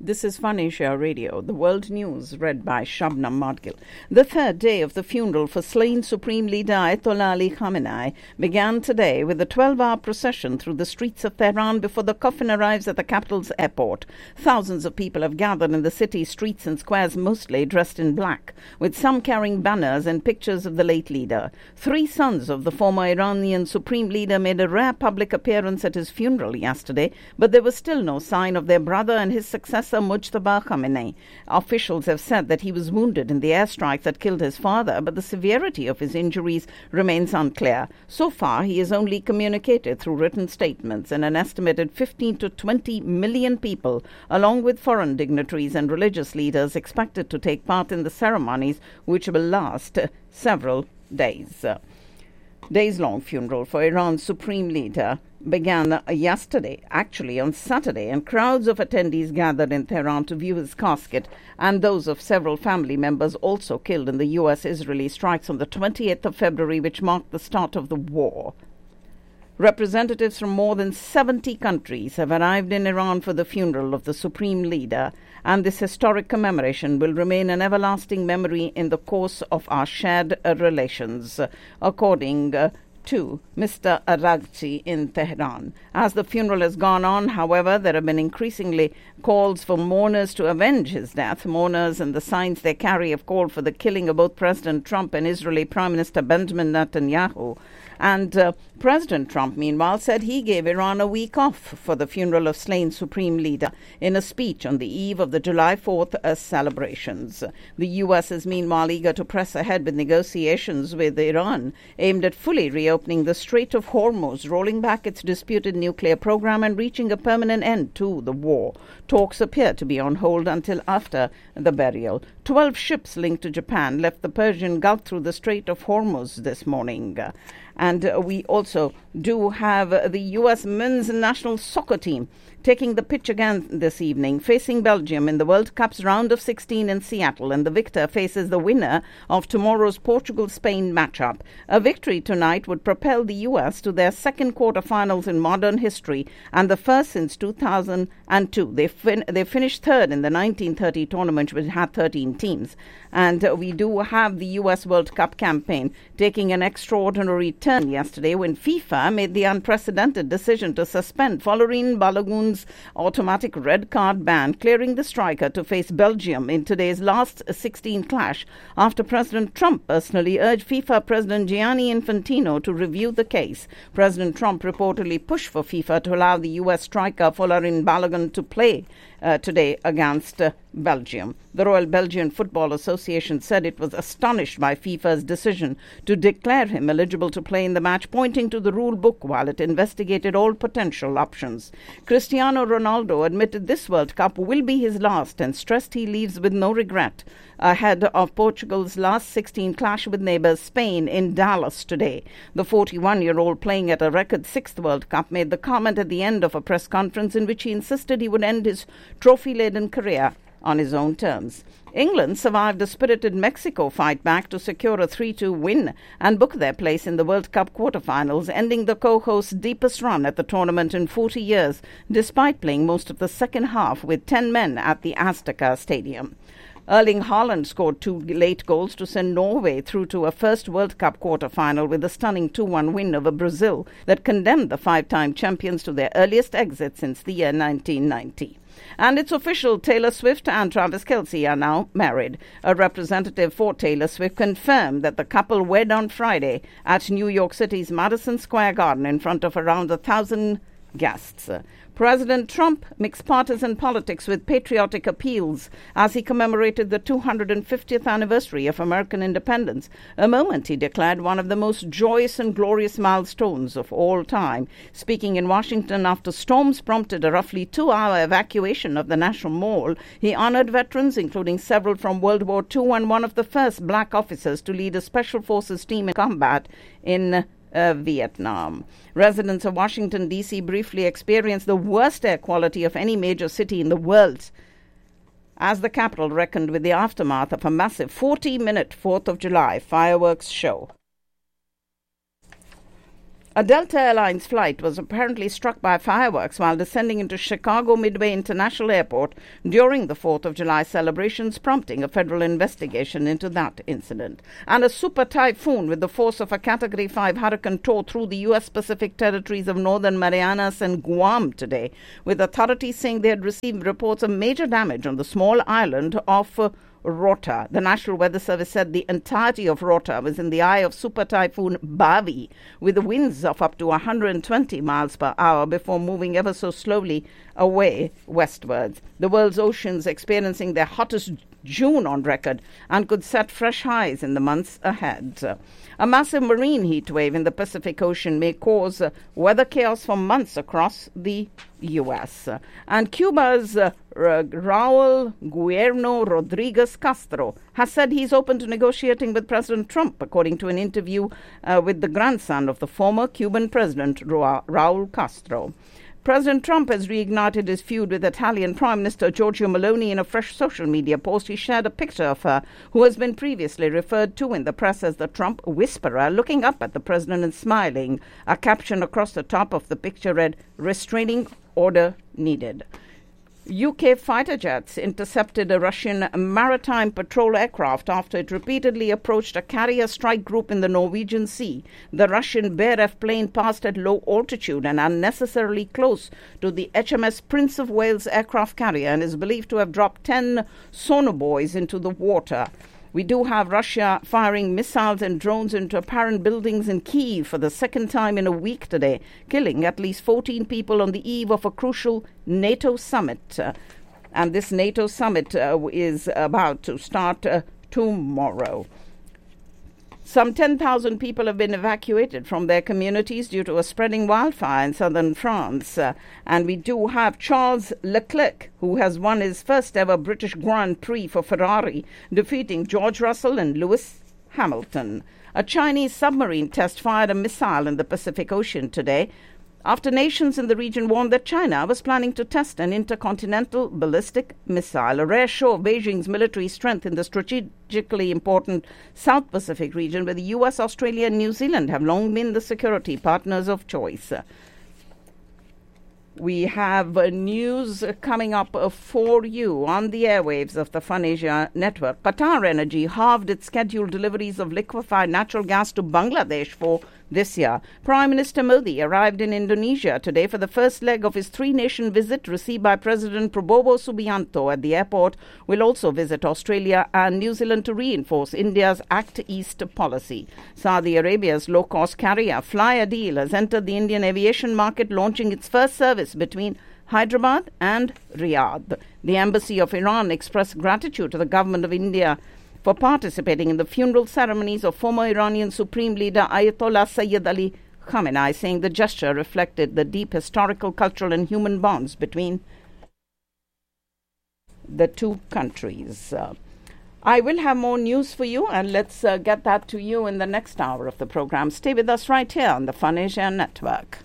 This is Fun Asia Radio, the world news read by Shabnam Madgil. The third day of the funeral for slain Supreme Leader Ayatollah Ali Khamenei began today with a 12-hour procession through the streets of Tehran before the coffin arrives at the capital's airport. Thousands of people have gathered in the city's streets and squares, mostly dressed in black, with some carrying banners and pictures of the late leader. 3 sons of the former Iranian Supreme Leader made a rare public appearance at his funeral yesterday, but there was still no sign of their brother and his successor Mujtaba Khamenei. Officials have said that he was wounded in the airstrike that killed his father, but the severity of his injuries remains unclear. So far, he has only communicated through written statements, and an estimated 15 to 20 million people, along with foreign dignitaries and religious leaders, expected to take part in the ceremonies, which will last several days. Days-long funeral for Iran's Supreme Leader began yesterday, actually on Saturday, and crowds of attendees gathered in Tehran to view his casket and those of several family members also killed in the U.S.-Israeli strikes on the 28th of February, which marked the start of the war. Representatives from more than 70 countries have arrived in Iran for the funeral of the Supreme Leader, and this historic commemoration will remain an everlasting memory in the course of our shared relations, according to Mr. Araghchi in Tehran. As the funeral has gone on, however, there have been increasingly calls for mourners to avenge his death. Mourners and the signs they carry have called for the killing of both President Trump and Israeli Prime Minister Benjamin Netanyahu. And President Trump, meanwhile, said he gave Iran a week off for the funeral of slain Supreme Leader in a speech on the eve of the July 4th celebrations. The U.S. is meanwhile eager to press ahead with negotiations with Iran aimed at fully reopening the Strait of Hormuz, rolling back its disputed nuclear program and reaching a permanent end to the war. Talks appear to be on hold until after the burial. 12 ships linked to Japan left the Persian Gulf through the Strait of Hormuz this morning. And we also do have the U.S. men's national soccer team taking the pitch again this evening, facing Belgium in the World Cup's round of 16 in Seattle, and the victor faces the winner of tomorrow's Portugal-Spain matchup. A victory tonight would propel the U.S. to their second quarterfinals in modern history and the first since 2002. They finished third in the 1930 tournament, which had 13 teams. And we do have the U.S. World Cup campaign taking an extraordinary turn yesterday when FIFA made the unprecedented decision to suspend Folarin Balogun's automatic red card ban, clearing the striker to face Belgium in today's last 16 clash after President Trump personally urged FIFA President Gianni Infantino to review the case. President Trump reportedly pushed for FIFA to allow the U.S. striker Folarin Balogun to play today against Belgium. The Royal Belgian Football Association said it was astonished by FIFA's decision to declare him eligible to play in the match, pointing to the rule book while it investigated all potential options. Cristiano Ronaldo admitted this World Cup will be his last and stressed he leaves with no regret ahead of Portugal's last 16 clash with neighbours Spain in Dallas today. The 41-year-old, playing at a record 6th World Cup, made the comment at the end of a press conference in which he insisted he would end his trophy-laden career on his own terms. England survived a spirited Mexico fight back to secure a 3-2 win and book their place in the World Cup quarterfinals, ending the co-host's deepest run at the tournament in 40 years, despite playing most of the second half with 10 men at the Azteca Stadium. Erling Haaland scored 2 late goals to send Norway through to a first World Cup quarter-final with a stunning 2-1 win over Brazil that condemned the 5-time champions to their earliest exit since the year 1990. And it's official, Taylor Swift and Travis Kelce are now married. A representative for Taylor Swift confirmed that the couple wed on Friday at New York City's Madison Square Garden in front of around 1,000 guests. President Trump mixed partisan politics with patriotic appeals as he commemorated the 250th anniversary of American independence, a moment he declared one of the most joyous and glorious milestones of all time. Speaking in Washington after storms prompted a roughly 2-hour evacuation of the National Mall, he honored veterans, including several from World War II and one of the first black officers to lead a special forces team in combat in Vietnam. Residents of Washington, D.C. briefly experienced the worst air quality of any major city in the world as the capital reckoned with the aftermath of a massive 40-minute 4th of July fireworks show. A Delta Airlines flight was apparently struck by fireworks while descending into Chicago Midway International Airport during the 4th of July celebrations, prompting a federal investigation into that incident. And a super typhoon with the force of a Category 5 hurricane tore through the U.S. Pacific territories of Northern Marianas and Guam today, with authorities saying they had received reports of major damage on the small island of Rota. The National Weather Service said the entirety of Rota was in the eye of Super Typhoon Bavi, with winds of up to 120 miles per hour before moving ever so slowly away westwards. The world's oceans experiencing their hottest June on record and could set fresh highs in the months ahead. A massive marine heat wave in the Pacific Ocean may cause weather chaos for months across the U.S. And Cuba's Raul Guillermo Rodriguez Castro has said he's open to negotiating with President Trump, according to an interview with the grandson of the former Cuban president, Raul Castro. President Trump has reignited his feud with Italian Prime Minister Giorgia Meloni. In a fresh social media post, he shared a picture of her, who has been previously referred to in the press as the Trump whisperer, looking up at the president and smiling. A caption across the top of the picture read, "Restraining order needed." UK fighter jets intercepted a Russian maritime patrol aircraft after it repeatedly approached a carrier strike group in the Norwegian Sea. The Russian Beref plane passed at low altitude and unnecessarily close to the HMS Prince of Wales aircraft carrier and is believed to have dropped 10 sonobuoys into the water. We do have Russia firing missiles and drones into apparent buildings in Kyiv for the second time in a week today, killing at least 14 people on the eve of a crucial NATO summit. And this NATO summit is about to start tomorrow. Some 10,000 people have been evacuated from their communities due to a spreading wildfire in southern France. And we do have Charles Leclerc, who has won his first ever British Grand Prix for Ferrari, defeating George Russell and Lewis Hamilton. A Chinese submarine test fired a missile in the Pacific Ocean today, after nations in the region warned that China was planning to test an intercontinental ballistic missile, a rare show of Beijing's military strength in the strategically important South Pacific region, where the US, Australia and New Zealand have long been the security partners of choice. We have news coming up for you on the airwaves of the Fun Asia network. Qatar Energy halved its scheduled deliveries of liquefied natural gas to Bangladesh for this year. Prime Minister Modi arrived in Indonesia today for the first leg of his three-nation visit, received by President Prabowo Subianto at the airport. Will also visit Australia and New Zealand to reinforce India's Act East policy. Saudi Arabia's low-cost carrier Flyadeal has entered the Indian aviation market, launching its first service between Hyderabad and Riyadh. The Embassy of Iran expressed gratitude to the government of India for participating in the funeral ceremonies of former Iranian Supreme Leader Ayatollah Sayyid Ali Khamenei, saying the gesture reflected the deep historical, cultural and human bonds between the two countries. I will have more news for you, and let's get that to you in the next hour of the program. Stay with us right here on the Fun Asia Network.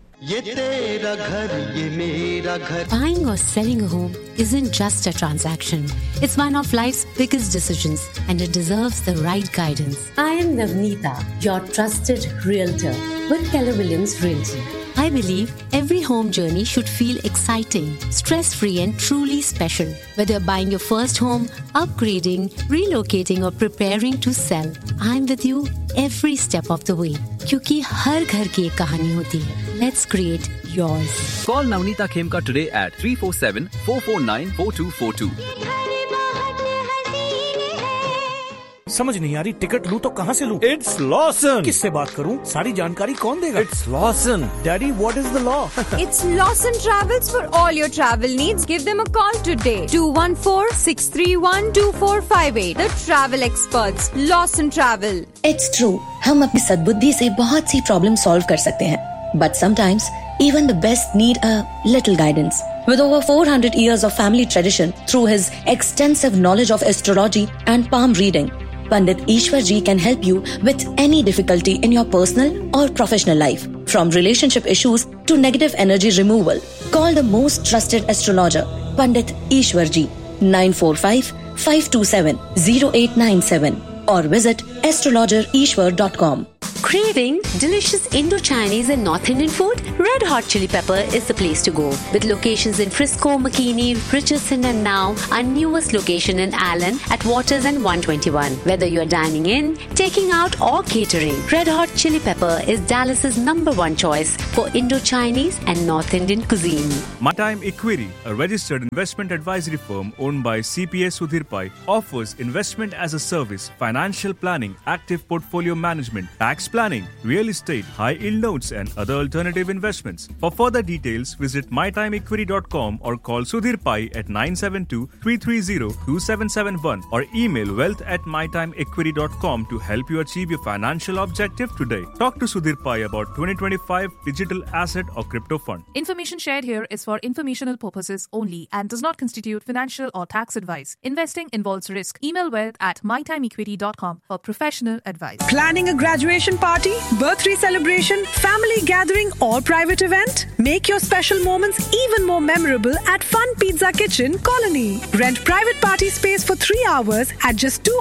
Buying or selling a home isn't just a transaction. It's one of life's biggest decisions, and it deserves the right guidance. I am Navneeta, your trusted realtor with Keller Williams Realty. I believe every home journey should feel exciting, stress-free and truly special. Whether you're buying your first home, upgrading, relocating or preparing to sell, I'm with you every step of the way. क्योंकि हर घर की एक कहानी होती है. Let's create yours. Call Navneeta Khemka today at 347-449-4242. समझ नहीं आ रही, टिकट लूं तो कहाँ से लूं? It's Lawson. किससे बात करूं? सारी जानकारी कौन देगा? It's Lawson. Daddy, what is the law? It's Lawson Travels for all your travel needs. Give them a call today. 214-631-2458. The travel experts. Lawson Travel. It's true. हम अपनी सद्बुद्धि से बहुत सी प्रॉब्लम सॉल्व कर सकते हैं. But sometimes, even the best need a little guidance. With over 400 years of family tradition, through his extensive knowledge of astrology and palm reading, Pandit Ishwar Ji can help you with any difficulty in your personal or professional life, from relationship issues to negative energy removal. Call the most trusted astrologer, Pandit Ishwar Ji, 945-527-0897 or visit astrologerishwar.com. Craving delicious Indo-Chinese and North Indian food? Red Hot Chili Pepper is the place to go. With locations in Frisco, McKinney, Richardson and now our newest location in Allen at Waters and 121. Whether you're dining in, taking out or catering, Red Hot Chili Pepper is Dallas's #1 choice for Indo-Chinese and North Indian cuisine. MyTime Equity, a registered investment advisory firm owned by CPA Sudhir Pai, offers investment as a service, financial planning, active portfolio management, tax planning, real estate, high-yield notes and other alternative investments. For further details, visit mytimeequity.com or call Sudhir Pai at 972-330-2771 or email wealth@mytimeequity.com to help you achieve your financial objective today. Talk to Sudhir Pai about 2025 digital asset or crypto fund. Information shared here is for informational purposes only and does not constitute financial or tax advice. Investing involves risk. Email wealth@mytimeequity.com for professional advice. Planning a graduation party, birthday celebration, family gathering or private event? Make your special moments even more memorable at Fun Pizza Kitchen, Colony. Rent private party space for 3 hours at just